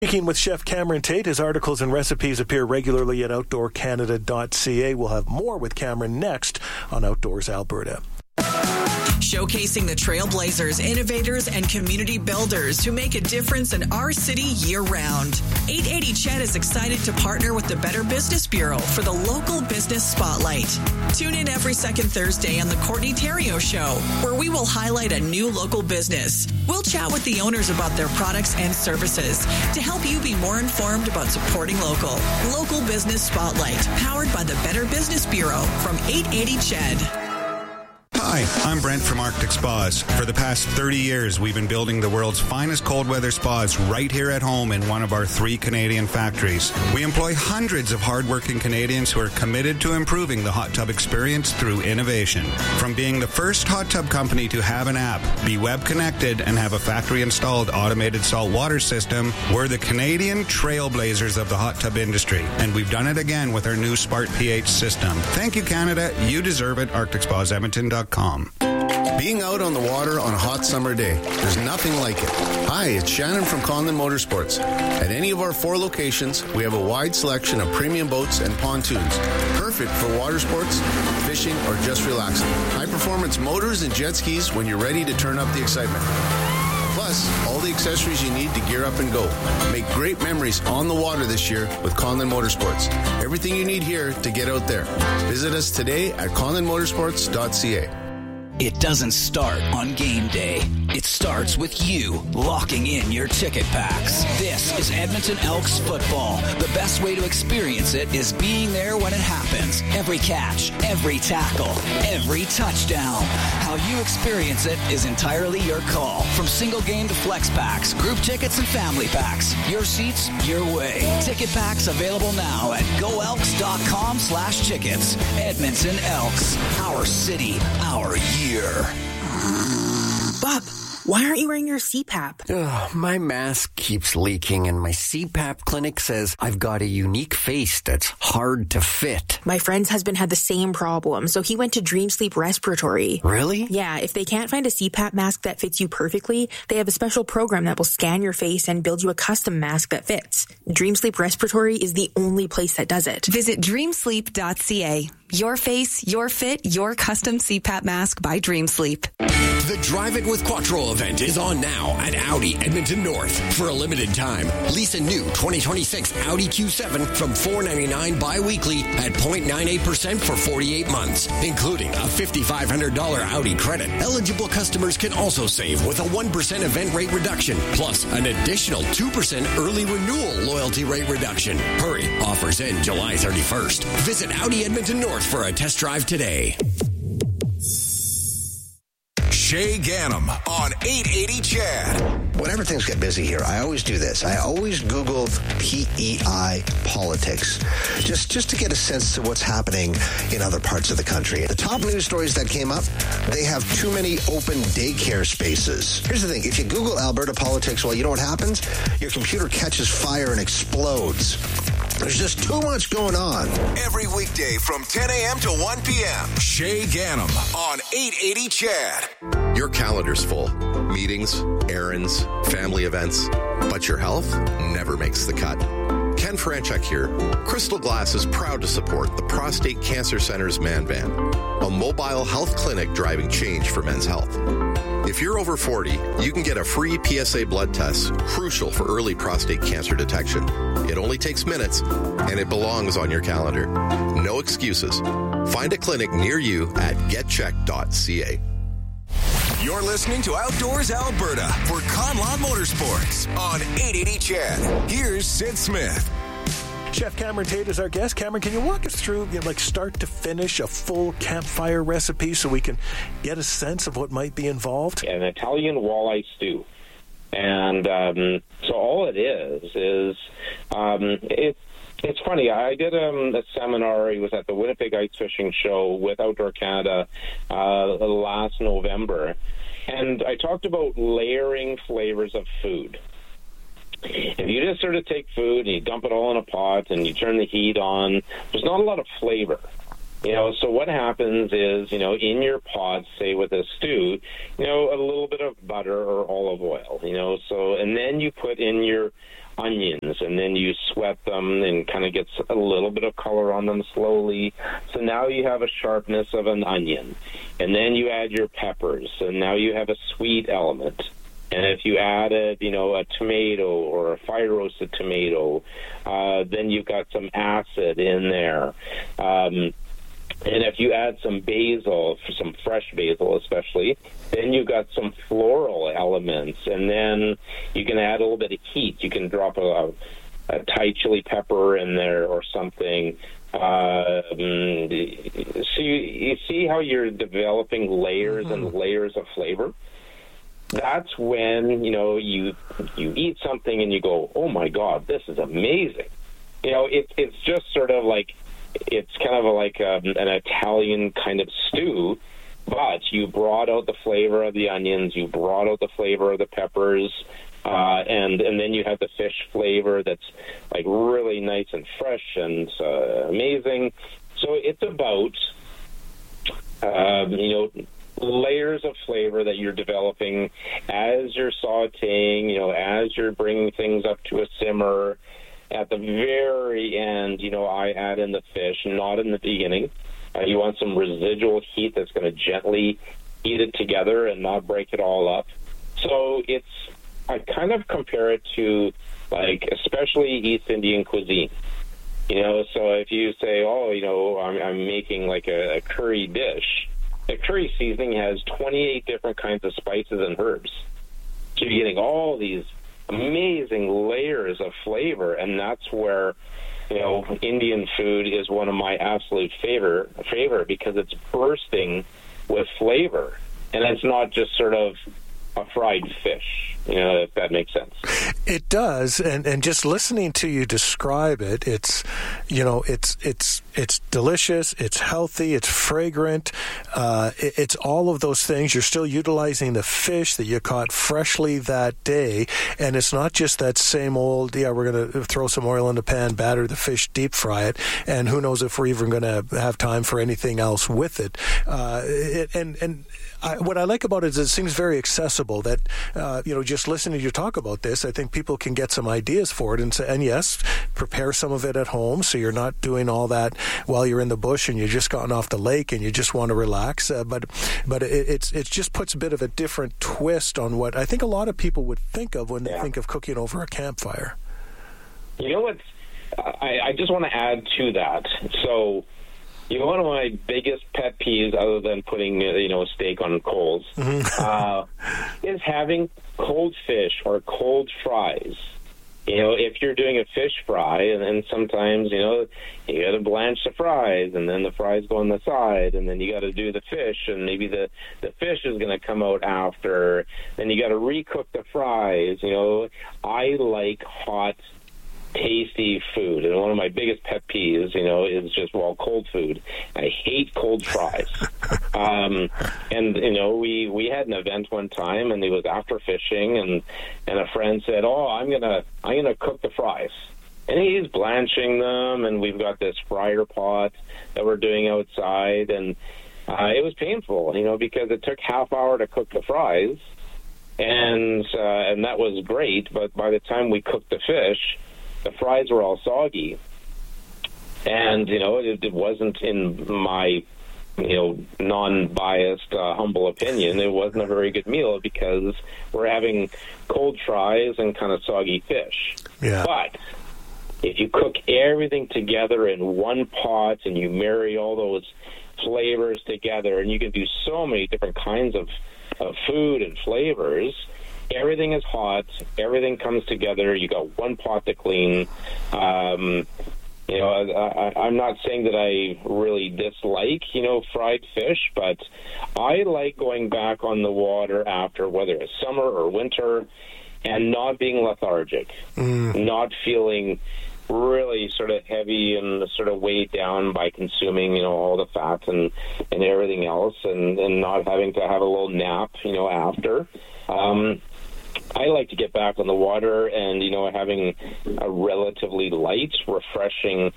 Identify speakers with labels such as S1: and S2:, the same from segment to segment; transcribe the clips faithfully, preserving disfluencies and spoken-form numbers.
S1: Speaking with Chef Cameron Tate, his articles and recipes appear regularly at outdoor canada dot c a. We'll have more with Cameron next on Outdoors Alberta.
S2: Showcasing the trailblazers, innovators, and community builders who make a difference in our city year-round. eight eighty C H E D is excited to partner with the Better Business Bureau for the Local Business Spotlight. Tune in every second Thursday on the Courtney Theriault Show, where we will highlight a new local business. We'll chat with the owners about their products and services to help you be more informed about supporting local. Local Business Spotlight, powered by the Better Business Bureau from eight eighty C H E D.
S3: Hi, I'm Brent from Arctic Spas. For the past thirty years, we've been building the world's finest cold weather spas right here at home in one of our three Canadian factories. We employ hundreds of hardworking Canadians who are committed to improving the hot tub experience through innovation. From being the first hot tub company to have an app, be web connected, and have a factory-installed automated salt water system, we're the Canadian trailblazers of the hot tub industry. And we've done it again with our new Smart pH system. Thank you, Canada. You deserve it. Arctic Spas Edmonton dot com.
S4: Being out on the water on a hot summer day, there's nothing like it. Hi, it's Shannon from Conlon Motorsports. At any of our four locations, we have a wide selection of premium boats and pontoons, perfect for water sports, fishing, or just relaxing. High-performance motors and jet skis when you're ready to turn up the excitement. Plus, all the accessories you need to gear up and go. Make great memories on the water this year with Conlon Motorsports. Everything you need here to get out there. Visit us today at conlon motorsports dot c a.
S5: It doesn't start on game day. It starts with you locking in your ticket packs. This is Edmonton Elks football. The best way to experience it is being there when it happens. Every catch, every tackle, every touchdown. How you experience it is entirely your call. From single game to flex packs, group tickets and family packs. Your seats, your way. Ticket packs available now at go elks dot com slash tickets. Edmonton Elks. Our city, our year.
S6: Bob, why aren't you wearing your C PAP?
S7: Ugh, my mask keeps leaking and my C PAP clinic says I've got a unique face that's hard to fit.
S6: My friend's husband had the same problem, so he went to Dream Sleep Respiratory.
S7: Really?
S6: Yeah, if they can't find a C PAP mask that fits you perfectly, they have a special program that will scan your face and build you a custom mask that fits. Dream Sleep Respiratory is the only place that does it.
S8: Visit dream sleep dot c a. Your face, your fit, your custom C PAP mask by Dream Sleep.
S9: The Drive It with Quattro event is on now at Audi Edmonton North. For a limited time, lease a new twenty twenty-six Audi Q seven from four ninety-nine bi-weekly at zero point nine eight percent for forty-eight months, including a five thousand five hundred dollars Audi credit. Eligible customers can also save with a one percent event rate reduction, plus an additional two percent early renewal loyalty rate reduction. Hurry, offers end July thirty-first. Visit Audi Edmonton North for a test drive today.
S10: Shay Ganem on eight eighty C H E D.
S11: Whenever things get busy here, I always do this. I always Google P E I politics, just just to get a sense to what's happening in other parts of the country. The top news stories that came up, they have too many open daycare spaces. Here's the thing. If you Google Alberta politics, well, you know what happens? Your computer catches fire and explodes. There's just too much going on.
S10: Every weekday from ten a.m. to one p.m. Shay Ganem on eight eighty C H E D.
S12: Your calendar's full. Meetings, errands, family events. But your health never makes the cut. Ken Franchuk here. Crystal Glass is proud to support the Prostate Cancer Center's Man Van, a mobile health clinic driving change for men's health. If you're over forty, you can get a free P S A blood test, crucial for early prostate cancer detection. It only takes minutes, and it belongs on your calendar. No excuses. Find a clinic near you at get check dot c a.
S10: You're listening to Outdoors Alberta for Conlon Motorsports on eight eighty C H E D. Here's Sid Smith.
S1: Chef Cameron Tate is our guest. Cameron, can you walk us through, you know, like start to finish, a full campfire recipe so we can get a sense of what might be involved?
S13: An Italian walleye stew. And um, so all it is, is um, it, it's funny. I did um, a seminar. It was at the Winnipeg Ice Fishing Show with Outdoor Canada uh, last November. And I talked about layering flavors of food. If you just sort of take food and you dump it all in a pot and you turn the heat on, there's not a lot of flavor. You know, so what happens is, you know, in your pot, say with a stew, you know, a little bit of butter or olive oil, you know, so, and then you put in your onions, and then you sweat them and kind of gets a little bit of color on them slowly. So now you have a sharpness of an onion. And then you add your peppers, and now you have a sweet element. And if you added, you know, a tomato or a fire-roasted tomato, uh, then you've got some acid in there. Um, and if you add some basil, some fresh basil especially, then you've got some floral elements. And then you can add a little bit of heat. You can drop a, a Thai chili pepper in there or something. Uh, so you, you see how you're developing layers mm-hmm. and layers of flavor? That's when, you know, you you eat something and you go, oh, my God, this is amazing. You know, it, it's just sort of like, it's kind of like a, an Italian kind of stew, but you brought out the flavor of the onions, you brought out the flavor of the peppers, uh, and, and then you have the fish flavor that's, like, really nice and fresh and uh, amazing. So it's about, um, you know, layers of flavor that you're developing as you're sauteing, you know, as you're bringing things up to a simmer. At the very end, you know, I add in the fish, not in the beginning. Uh, you want some residual heat that's going to gently heat it together and not break it all up. So it's, I kind of compare it to, like, especially East Indian cuisine. You know, so if you say, oh, you know, I'm, I'm making like a, a curry dish, the curry seasoning has twenty-eight different kinds of spices and herbs. So you're getting all these amazing layers of flavor, and that's where, you know, Indian food is one of my absolute favor, favor because it's bursting with flavor. And it's not just sort of a fried fish, you know, if that makes sense.
S1: It does, and and just listening to you describe it, it's, you know, it's it's it's delicious, it's healthy, it's fragrant, uh, it, it's all of those things. You're still utilizing the fish that you caught freshly that day, and it's not just that same old, yeah, we're going to throw some oil in the pan, batter the fish, deep fry it, and who knows if we're even going to have time for anything else with it. Uh, it and and I, what I like about it is it seems very accessible. That uh, you know, just listening to you talk about this, I think people can get some ideas for it, and say, and yes, prepare some of it at home, so you're not doing all that while you're in the bush and you just gotten off the lake and you just want to relax. Uh, but but it, it's it just puts a bit of a different twist on what I think a lot of people would think of when they
S13: yeah.
S1: think of cooking over a campfire.
S13: You know what? I, I just want to add to that. So, you know, one of my biggest pet peeves, other than putting, you know, a steak on coals, mm-hmm. uh, is having cold fish or cold fries. You know, if you're doing a fish fry, and then sometimes, you know, you got to blanch the fries, and then the fries go on the side, and then you got to do the fish, and maybe the, the fish is going to come out after. Then you got to recook the fries. You know, I like hot, tasty food, and one of my biggest pet peeves, you know, is just, well, cold food. I hate cold fries. um, and, you know, we, we had an event one time, and it was after fishing, and, and a friend said, oh, I'm going to I'm gonna cook the fries. And he's blanching them, and we've got this fryer pot that we're doing outside, and uh, it was painful, you know, because it took half hour to cook the fries, and uh, and that was great, but by the time we cooked the fish, the fries were all soggy. And, you know, it, it wasn't, in my, you know, non-biased, uh, humble opinion, it wasn't a very good meal because we're having cold fries and kind of soggy fish.
S1: Yeah.
S13: But if you cook everything together in one pot and you marry all those flavors together, and you can do so many different kinds of, of food and flavors, everything is hot. Everything comes together. You got one pot to clean. Um, you know, I, I, I'm not saying that I really dislike, you know, fried fish, but I like going back on the water after, whether it's summer or winter, and not being lethargic, mm. not feeling really sort of heavy and sort of weighed down by consuming, you know, all the fat and, and everything else, and, and not having to have a little nap, you know, after. Um, I like to get back on the water and, you know, having a relatively light, refreshing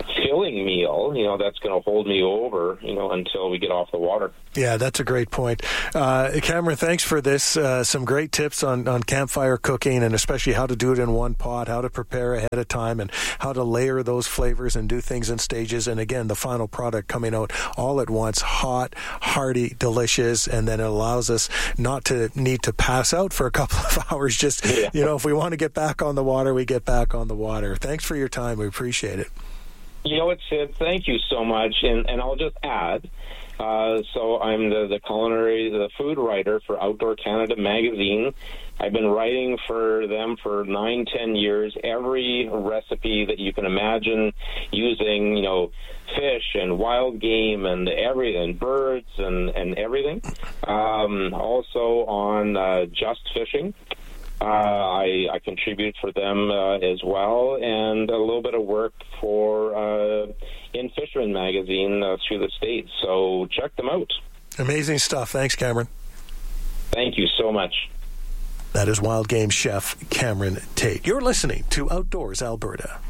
S13: filling meal, you know, that's going to hold me over, you know, until we get off the water.
S1: Yeah, that's a great point. Uh, Cameron, thanks for this. Uh, some great tips on, on campfire cooking, and especially how to do it in one pot, how to prepare ahead of time, and how to layer those flavors and do things in stages. And again, the final product coming out all at once, hot, hearty, delicious, and then it allows us not to need to pass out for a couple of hours. Just, yeah. you know, if we want to get back on the water, we get back on the water. Thanks for your time. We appreciate it.
S13: You know what, Sid? Thank you so much. And, and I'll just add, uh, so I'm the, the culinary, the food writer for Outdoor Canada magazine. I've been writing for them for nine, ten years. Every recipe that you can imagine, using, you know, fish and wild game and everything, birds and, and everything. Um, also on uh, Just Fishing. Uh, I, I contribute for them uh, as well, and a little bit of work for uh, In Fisherman magazine uh, through the States. So check them out.
S1: Amazing stuff. Thanks, Cameron.
S13: Thank you so much.
S1: That is wild game chef Cameron Tate. You're listening to Outdoors Alberta.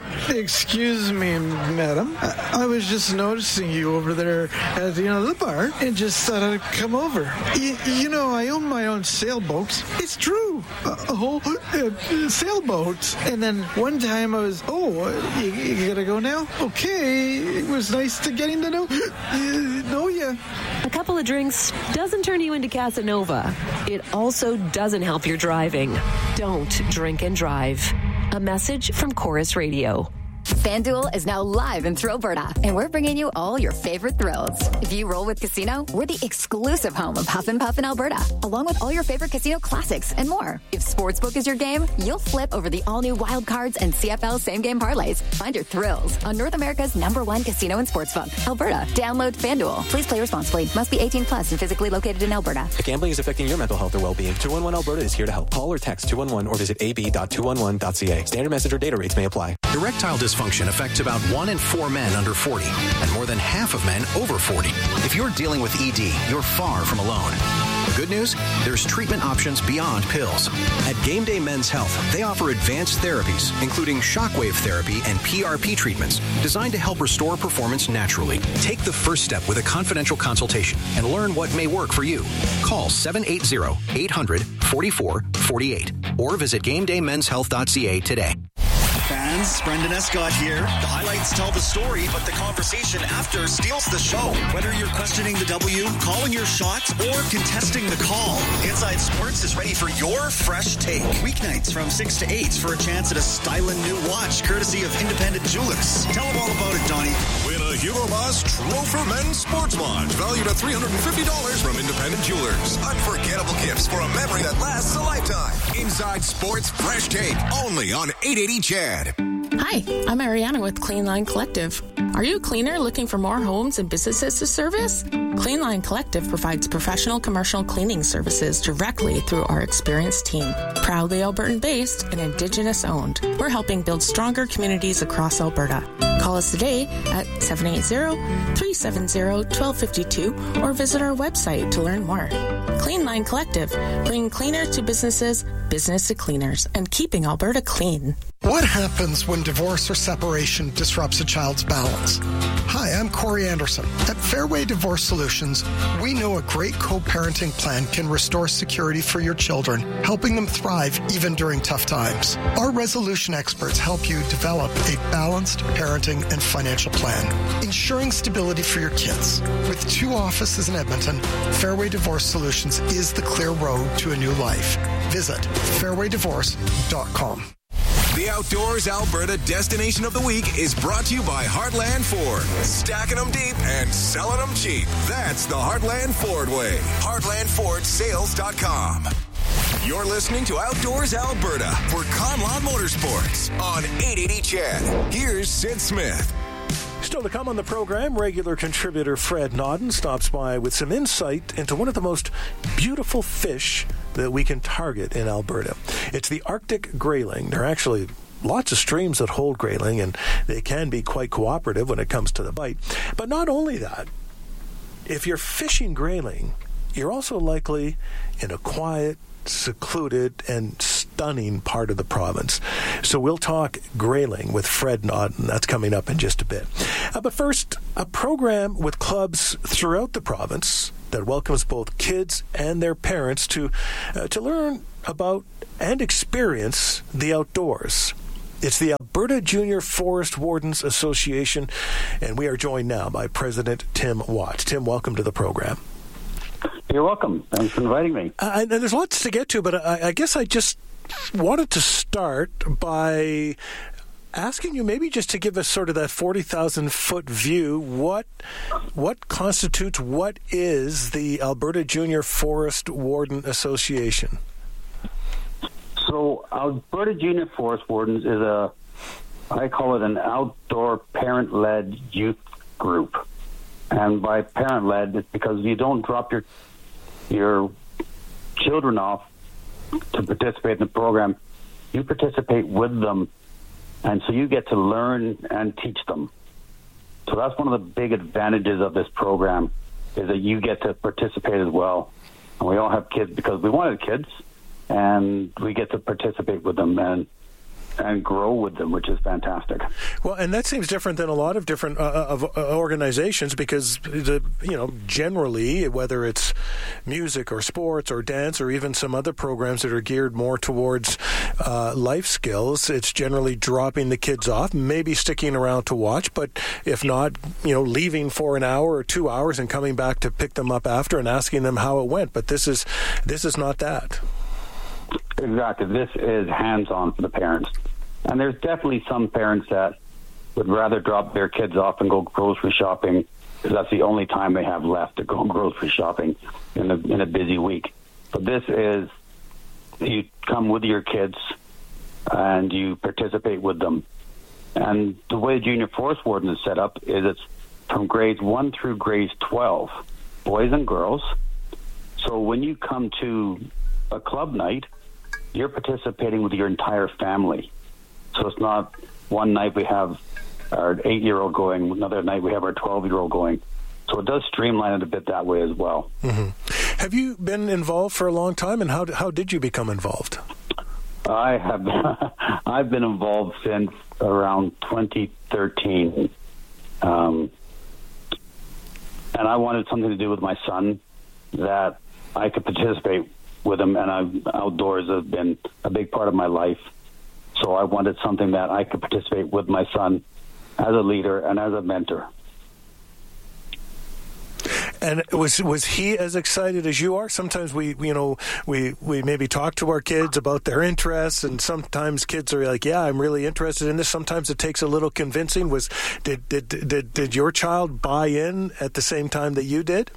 S14: Excuse me, madam. I, I was just noticing you over there at you know the bar, and just thought I'd come over. Y- you know, I own my own sailboats. It's true, a, a whole uh, sailboat. And then one time I was, oh, you, you gotta go now? Okay, it was nice to getting to know uh, know you.
S15: A couple of drinks doesn't turn you into Casanova. It also doesn't help your driving. Don't drink and drive. A message from Chorus Radio.
S16: FanDuel is now live in Thrillberta, and we're bringing you all your favorite thrills. If you roll with Casino, we're the exclusive home of Huff and Puff in Alberta, along with all your favorite casino classics and more. If Sportsbook is your game, you'll flip over the all-new Wild Cards and C F L same-game parlays. Find your thrills on North America's number one casino and sportsbook, Alberta. Download FanDuel. Please play responsibly. Must be eighteen plus and physically located in Alberta.
S17: If gambling is affecting your mental health or well-being, two one one Alberta is here to help. Call or text two one one or visit a b dot two one one dot c a. Standard message or data rates may apply.
S18: Erectile dysfunction affects about one in four men under forty and more than half of men over forty. If you're dealing with E D, you're far from alone. The good news? There's treatment options beyond pills. At Game Day Men's Health, they offer advanced therapies, including shockwave therapy and P R P treatments, designed to help restore performance naturally. Take the first step with a confidential consultation and learn what may work for you. Call seven eight zero, eight hundred, forty-four forty-eight or visit game day men's health dot c a today.
S19: Fans, Brendan Escott here. The highlights tell the story, but the conversation after steals the show. Whether you're questioning the W, calling your shots, or contesting the call, Inside Sports is ready for your fresh take. Weeknights from six to eight for a chance at a styling new watch, courtesy of Independent Jewelers. Tell them all about it, Donnie.
S10: Win a Hugo Boss Trofer Men's Sports Watch, valued at three hundred fifty dollars from Independent Jewelers. Unforgettable gifts for a memory that lasts a lifetime. Inside Sports Fresh Take, only on eight eighty C H E D.
S20: Hi, I'm Ariana with Clean Line Collective. Are you a cleaner looking for more homes and businesses to service? Clean Line Collective provides professional commercial cleaning services directly through our experienced team. Proudly Albertan-based and Indigenous-owned, we're helping build stronger communities across Alberta. Call us today at seven eight zero, three seven zero, one two five two or visit our website to learn more. Clean Line Collective, bringing cleaner to businesses, business to cleaners, and keeping Alberta clean.
S21: What happens when divorce or separation disrupts a child's balance? Hi, I'm Corey Anderson. At Fairway Divorce Solutions, we know a great co-parenting plan can restore security for your children, helping them thrive even during tough times. Our resolution experts help you develop a balanced parenting and financial plan, ensuring stability for your kids. With two offices in Edmonton, Fairway Divorce Solutions is the clear road to a new life. Visit fairway divorce dot com.
S10: The Outdoors Alberta Destination of the Week is brought to you by Heartland Ford. Stacking them deep and selling them cheap. That's the Heartland Ford way. heartland ford sales dot com. You're listening to Outdoors Alberta for Conlawn Motorsports on eight eighty C H E D. Here's Sid Smith.
S1: Still to come on the program, regular contributor Fred Nodden stops by with some insight into one of the most beautiful fish that we can target in Alberta. It's the Arctic grayling. There are actually lots of streams that hold grayling, and they can be quite cooperative when it comes to the bite. But not only that, if you're fishing grayling, you're also likely in a quiet, secluded, and stunning part of the province. So we'll talk Grayling with Fred Naughton. That's coming up in just a bit. Uh, but first, a program with clubs throughout the province that welcomes both kids and their parents to uh, to learn about and experience the outdoors. It's the Alberta Junior Forest Wardens Association, and we are joined now by President Tim Watt. Tim, welcome to the program.
S2: You're welcome. Thanks for inviting me.
S1: Uh, and there's lots to get to, but I, I guess I just wanted to start by asking you maybe just to give us sort of that forty thousand foot view. What what constitutes, what is the Alberta Junior Forest Warden Association?
S2: So Alberta Junior Forest Wardens is a, I call it an outdoor parent-led youth group. And by parent-led, it's because you don't drop your your children off to participate in the program. You participate with them, and so you get to learn and teach them. So that's one of the big advantages of this program, is that you get to participate as well. And we all have kids because we wanted kids, and we get to participate with them and and grow with them, which is fantastic.
S1: Well, and that seems different than a lot of different uh, of uh, organizations, because the you know generally, whether it's music or sports or dance or even some other programs that are geared more towards uh, life skills, it's generally dropping the kids off, maybe sticking around to watch, but if not, you know, leaving for an hour or two hours and coming back to pick them up after and asking them how it went. But this is this is not that.
S2: Exactly. This is hands-on for the parents. And there's definitely some parents that would rather drop their kids off and go grocery shopping, because that's the only time they have left to go grocery shopping in a, in a busy week. But this is, you come with your kids and you participate with them. And the way Junior Forest Warden is set up is it's from grades one through grades twelve, boys and girls. So when you come to a club night, you're participating with your entire family. So it's not one night we have our eight-year-old going, another night we have our twelve-year-old going. So it does streamline it a bit that way as well.
S1: Mm-hmm. Have you been involved for a long time, and how how did you become involved?
S2: I have. I've been involved since around twenty thirteen, um, and I wanted something to do with my son that I could participate with him, and I've, outdoors has been a big part of my life. So I wanted something that I could participate with my son as a leader and as a mentor.
S1: And was was he as excited as you are? Sometimes we, you know, we, we maybe talk to our kids about their interests, and sometimes kids are like, "Yeah, I'm really interested in this." Sometimes it takes a little convincing. Was did did did, did your child buy in at the same time that you did?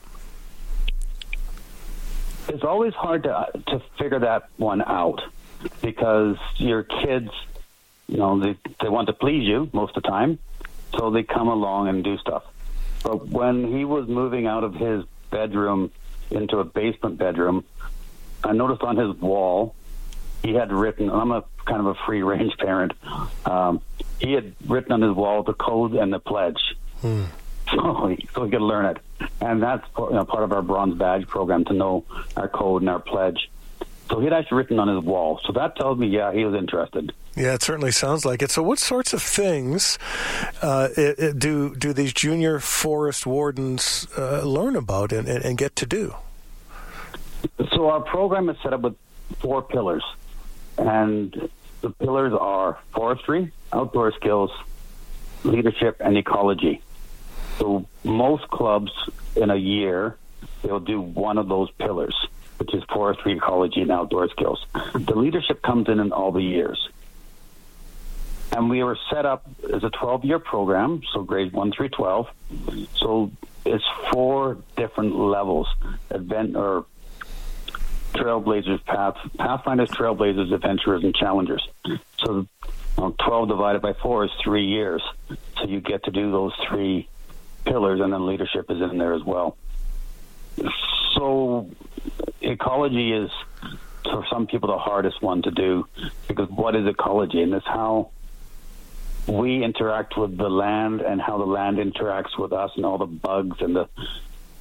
S2: It's always hard to to figure that one out, because your kids, you know, they, they want to please you most of the time, so they come along and do stuff. But when he was moving out of his bedroom into a basement bedroom, I noticed on his wall, he had written, I'm a kind of a free-range parent, um, he had written on his wall the code and the pledge. Hmm. So he, so he could learn it. And that's you know, part of our Bronze Badge program, to know our code and our pledge. So he had actually written on his wall. So that tells me, yeah, he was interested.
S1: Yeah, it certainly sounds like it. So what sorts of things uh, it, it do do these junior forest wardens uh, learn about and, and, and get to do?
S2: So our program is set up with four pillars. And the pillars are forestry, outdoor skills, leadership, and ecology. So most clubs in a year, they'll do one of those pillars, which is forestry, ecology, and outdoor skills. The leadership comes in in all the years. And we were set up as a twelve-year program, so grades one through twelve. So it's four different levels, event or trailblazers, path, pathfinders, trailblazers, adventurers, and challengers. So well, twelve divided by four is three years. So you get to do those three pillars, and then leadership is in there as well. So ecology is, for some people, the hardest one to do, because what is ecology? And it's how we interact with the land and how the land interacts with us, and all the bugs and the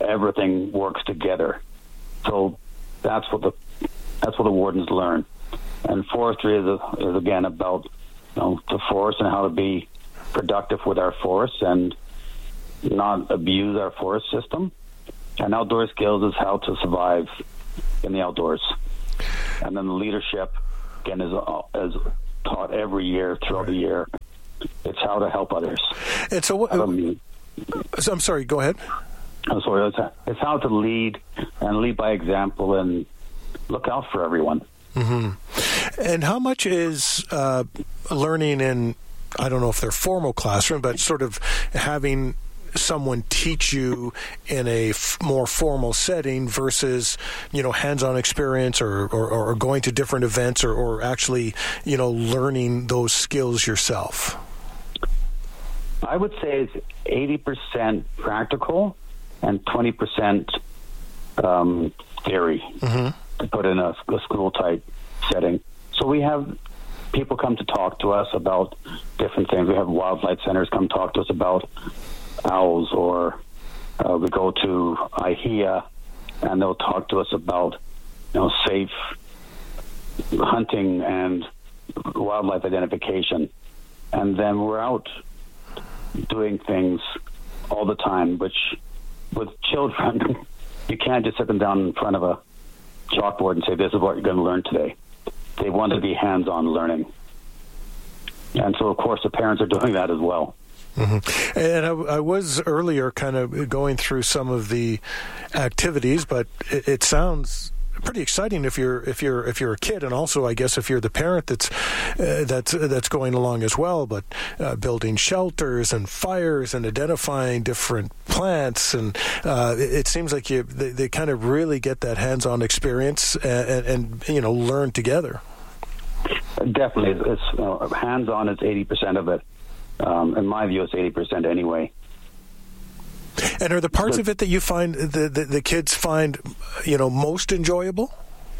S2: everything works together. So that's what the that's what the wardens learn. And forestry is, a, is again, about you know, the forest and how to be productive with our forests and not abuse our forest system. And outdoor skills is how to survive in the outdoors. And then the leadership, again, is, is taught every year throughout the year. It's how to help others.
S1: And so, what, um, so I'm sorry, go ahead.
S2: I'm sorry. It's, it's how to lead and lead by example and look out for everyone.
S1: Mm-hmm. And how much is uh, learning in, I don't know if they're formal classroom, but sort of having someone teach you in a f- more formal setting versus, you know, hands-on experience or, or, or going to different events or, or actually, you know, learning those skills yourself?
S2: I would say it's eighty percent practical and twenty percent um, theory mm-hmm. to put in a, a school-type setting. So we have people come to talk to us about different things. We have wildlife centers come talk to us about owls, or uh, we go to I H E A and they'll talk to us about, you know, safe hunting and wildlife identification. And then we're out doing things all the time, which with children, you can't just sit them down in front of a chalkboard and say, this is what you're going to learn today. They want to be hands-on learning. And so, of course, the parents are doing that as well.
S1: Mm-hmm. And I, I was earlier kind of going through some of the activities, but it, it sounds pretty exciting if you're if you're if you're a kid, and also I guess if you're the parent that's uh, that's that's going along as well. But uh, building shelters and fires and identifying different plants, and uh, it, it seems like you they, they kind of really get that hands-on experience and, and, and you know learn together.
S2: Definitely, it's you know, hands-on is eighty percent of it. Um, in my view, it's eighty percent anyway.
S1: And are the parts of it that you find the, the, the kids find, you know, most enjoyable?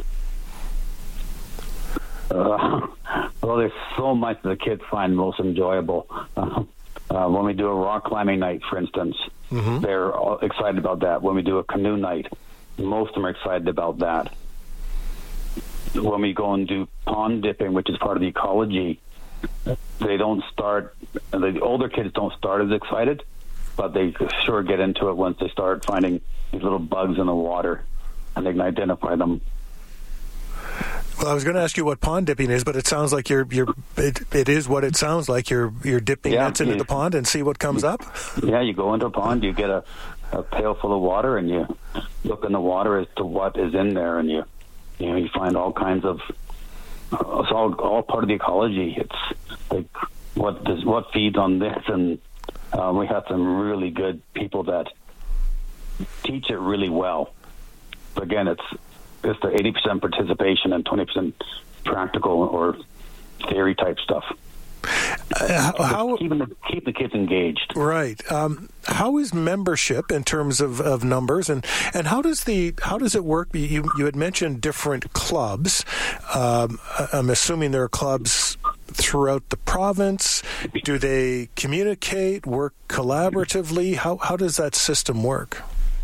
S2: Uh, well, there's so much that the kids find most enjoyable. Uh, uh, when we do a rock climbing night, for instance, mm-hmm. they're all excited about that. When we do a canoe night, most of them are excited about that. When we go and do pond dipping, which is part of the ecology, they don't start, the older kids don't start as excited, but they sure get into it once they start finding these little bugs in the water, and they can identify them.
S1: Well, I was going to ask you what pond dipping is, but it sounds like you're you're it, it is what it sounds like. You're you're dipping
S2: yeah,
S1: nets into
S2: you,
S1: the pond and see what comes up.
S2: Yeah, you go into a pond, you get a, a pail full of water, and you look in the water as to what is in there, and you you know you find all kinds of. Uh, it's all all part of the ecology. It's like what does what feeds on this, and um, we have some really good people that teach it really well. But again, it's it's the eighty percent participation and twenty percent practical or theory type stuff.
S1: Uh, how
S2: keeping the, keep the kids engaged,
S1: right? Um, how is membership in terms of, of numbers, and, and how does the how does it work? You you had mentioned different clubs. Um, I'm assuming there are clubs throughout the province. Do they communicate, work collaboratively? How how does that system work?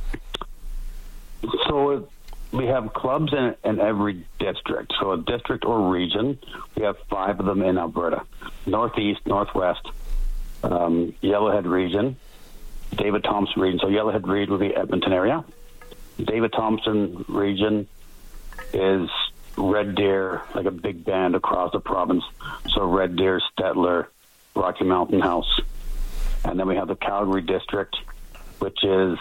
S2: So we have clubs in, in every district. So a district or region, we have five of them in Alberta. Northeast, Northwest, um, Yellowhead region, David Thompson region. So Yellowhead region would be Edmonton area. David Thompson region is Red Deer, like a big band across the province. So Red Deer, Stettler, Rocky Mountain House. And then we have the Calgary district, which is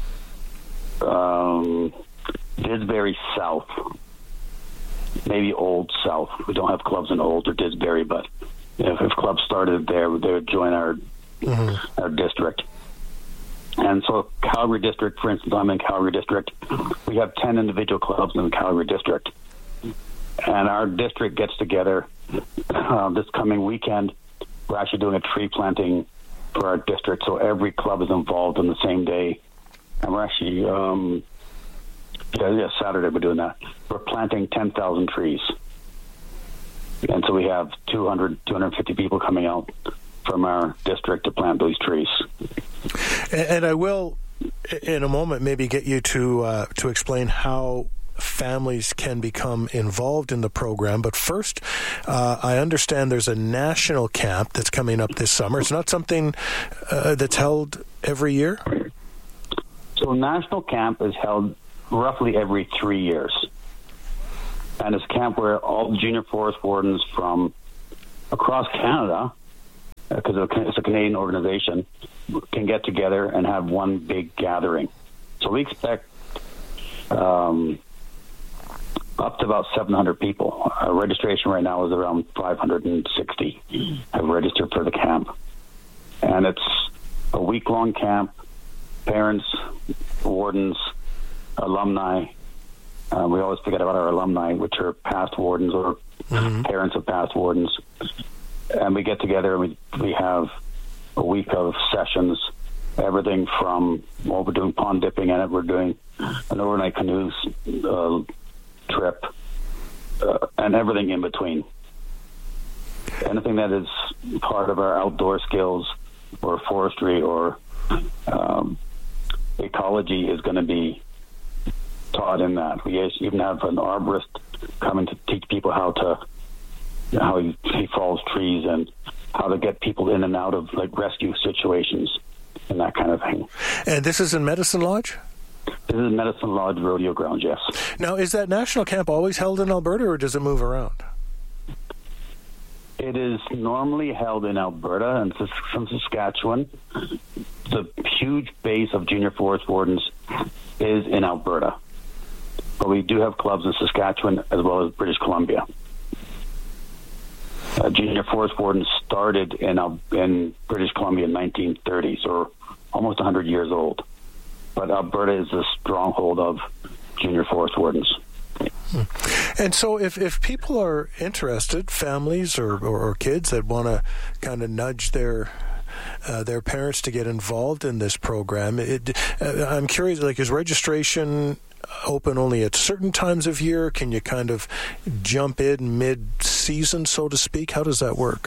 S2: um, Disbury South, maybe Old South. We don't have clubs in Old or Disbury, but if, if clubs started there, they would join our mm-hmm. our district. And so Calgary district, for instance, I'm in Calgary district. We have ten individual clubs in the Calgary district. And our district gets together uh, this coming weekend. We're actually doing a tree planting for our district, so every club is involved on the same day. And we're actually, um, yeah, yeah, Saturday we're doing that. We're planting ten thousand trees. And so we have two hundred, two hundred fifty people coming out from our district to plant those trees.
S1: And, and I will, in a moment, maybe get you to uh, to explain how families can become involved in the program. But first, uh, I understand there's a national camp that's coming up this summer. It's not something uh, that's held every year?
S2: So national camp is held roughly every three years. And it's a camp where all the junior forest wardens from across Canada, because it's a Canadian organization, can get together and have one big gathering. So we expect um, up to about seven hundred people. Our registration right now is around five hundred sixty have registered for the camp. And it's a week-long camp. Parents, wardens, alumni. Uh, we always forget about our alumni, which are past wardens or mm-hmm. parents of past wardens. And we get together and we, we have a week of sessions, everything from, well, we're doing pond dipping in it, we're doing an overnight canoe uh, trip, uh, and everything in between. Anything that is part of our outdoor skills or forestry or um, ecology is going to be taught in that. We even have an arborist coming to teach people how to how he, he falls trees and how to get people in and out of like rescue situations and that kind of thing.
S1: And this is in Medicine Lodge?
S2: This is Medicine Lodge Rodeo Grounds, yes.
S1: Now, is that national camp always held in Alberta, or does it move around?
S2: It is normally held in Alberta and from Saskatchewan. The huge base of junior forest wardens is in Alberta. But we do have clubs in Saskatchewan as well as British Columbia. Uh, junior forest wardens started in uh, in British Columbia in nineteen thirty, so almost one hundred years old. But Alberta is the stronghold of junior forest wardens.
S1: And so if, if people are interested, families or, or, or kids that want to kind of nudge their uh, their parents to get involved in this program, it, uh, I'm curious, like, is registration open only at certain times of year? Can you kind of jump in mid-season, so to speak? How does that work?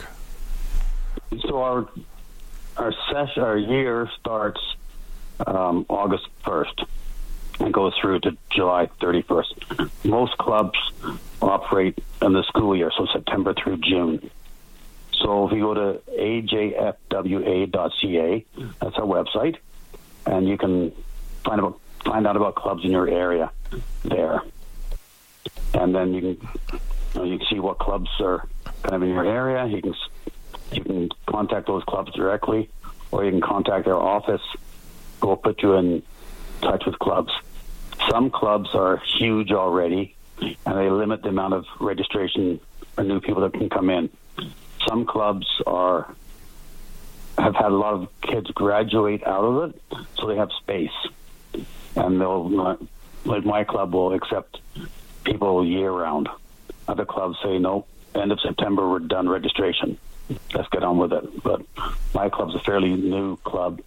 S2: So our our session, our year starts um, August first and goes through to July thirty-first. Most clubs operate in the school year, so September through June. So if you go to A J F W A dot C A, that's our website, and you can find about find out about clubs in your area there. And then you can you, know, you can see what clubs are kind of in your area. You can you can contact those clubs directly, or you can contact our office. We'll put you in touch with clubs. Some clubs are huge already, and they limit the amount of registration for new people that can come in. Some clubs are have had a lot of kids graduate out of it, so they have space. And they'll, not, like my club, will accept people year-round. Other clubs say, no, end of September, we're done registration. Let's get on with it. But my club's a fairly new club,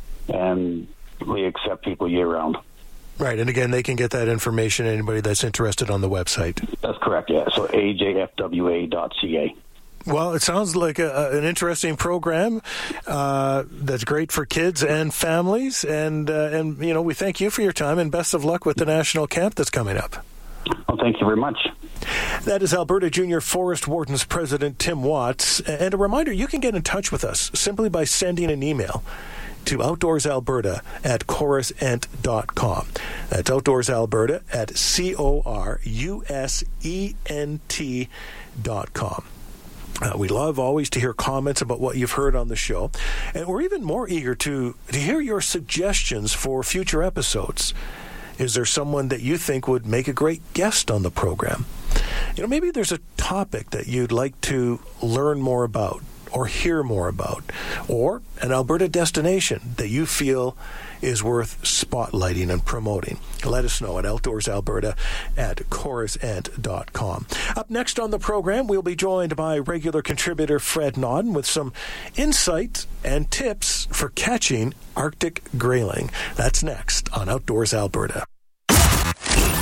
S2: and we accept people year-round.
S1: Right, and again, they can get that information, anybody that's interested, on the website.
S2: That's correct, yeah. So A J F W A dot C A.
S1: Well, it sounds like a, an interesting program uh, that's great for kids and families. And, uh, and, you know, we thank you for your time and best of luck with the national camp that's coming up.
S2: Well, thank you very much.
S1: That is Alberta Junior Forest Wardens President Tim Watts. And a reminder, you can get in touch with us simply by sending an email to outdoorsalberta at corusent dot com. That's outdoorsalberta at C O R U S E N T dot com. Uh, we love always to hear comments about what you've heard on the show, and we're even more eager to, to hear your suggestions for future episodes. Is there someone that you think would make a great guest on the program? You know, maybe there's a topic that you'd like to learn more about or hear more about, or an Alberta destination that you feel is worth spotlighting and promoting. Let us know at outdoorsalberta at corusent dot com. Up next on the program, we'll be joined by regular contributor Fred Nodden with some insight and tips for catching Arctic grayling. That's next on Outdoors Alberta.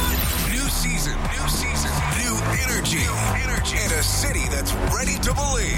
S10: New season, new season, new energy, energy, and a city that's ready to believe.